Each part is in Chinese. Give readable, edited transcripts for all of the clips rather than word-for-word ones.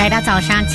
来到早上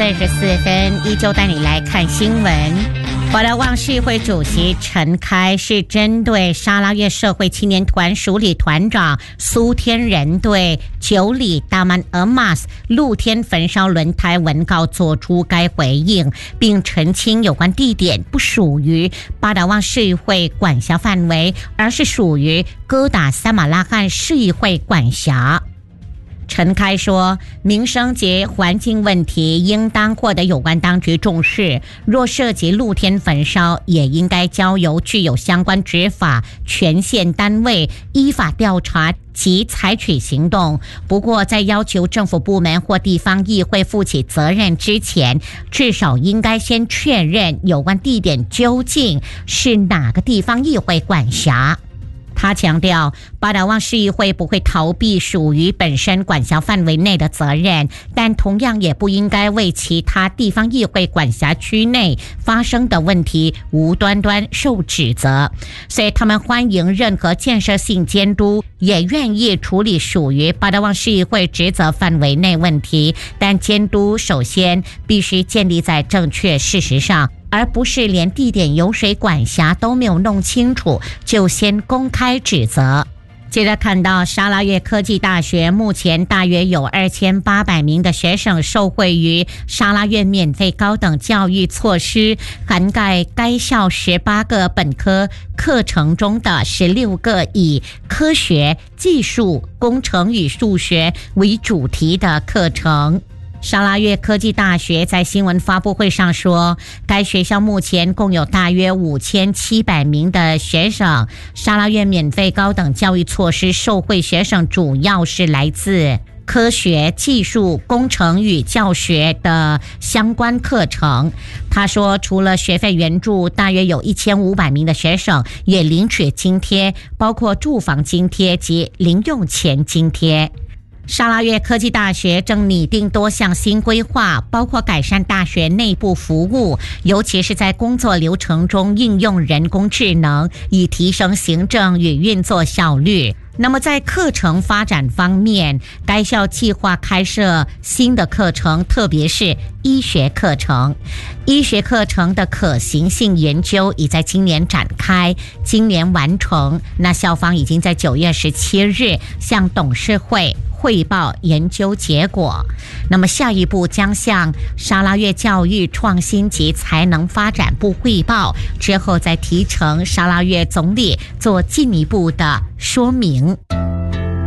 7:44，依旧带你来看新闻。巴达旺市议会主席陈开是针对沙拉越社会青年团署理团长苏天仁对九里大曼尔马斯露天焚烧轮胎文告做出该回应，并澄清有关地点不属于巴达旺市议会管辖范围，而是属于哥打萨马拉罕市议会管辖。陈开说，民生及环境问题应当获得有关当局重视，若涉及露天焚烧，也应该交由具有相关执法权限单位依法调查及采取行动。不过，在要求政府部门或地方议会负起责任之前，至少应该先确认有关地点究竟是哪个地方议会管辖。他强调，巴达旺市议会不会逃避属于本身管辖范围内的责任，但同样也不应该为其他地方议会管辖区内发生的问题无端端受指责。所以他们欢迎任何建设性监督，也愿意处理属于巴达旺市议会职责范围内问题，但监督首先必须建立在正确事实上，而不是连地点由谁管辖都没有弄清楚就先公开指责。接着看到沙拉越科技大学目前大约有2800名的学生受惠于沙拉越免费高等教育措施，涵盖该校18个本科课程中的16个以科学、技术、工程与数学为主题的课程。沙拉越科技大学在新闻发布会上说，该学校目前共有大约5700名的学生。沙拉越免费高等教育措施受惠学生主要是来自科学、技术、工程与教学的相关课程。他说，除了学费援助，大约有1500名的学生也领取津贴，包括住房津贴及零用钱津贴。沙拉越科技大学正拟定多项新规划，包括改善大学内部服务，尤其是在工作流程中应用人工智能，以提升行政与运作效率。那么在课程发展方面，该校计划开设新的课程，特别是医学课程。医学课程的可行性研究已在今年展开，今年完成。那校方已经在9月17日向董事会汇报研究结果。那么下一步将向沙拉越教育创新及才能发展部汇报，之后再提呈沙拉越总理做进一步的说明。